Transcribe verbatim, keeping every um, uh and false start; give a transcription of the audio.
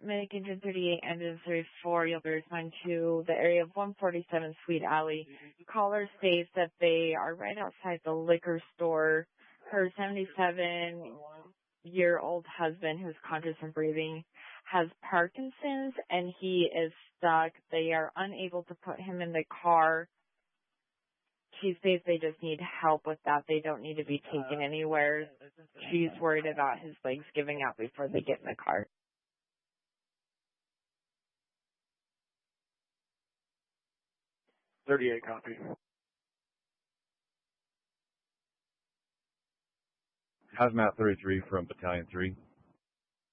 Medic Engine thirty-eight, Engine thirty-four, you'll be responding to the area of one forty-seven Sweet Alley. Caller states that they are right outside the liquor store. Her seventy-seven-year-old husband, who's conscious and breathing, has Parkinson's, and he is stuck. They are unable to put him in the car. She says they just need help with that. They don't need to be taken anywhere. She's worried about his legs giving out before they get in the car. thirty-eight, copy. Hazmat thirty-three from Battalion three.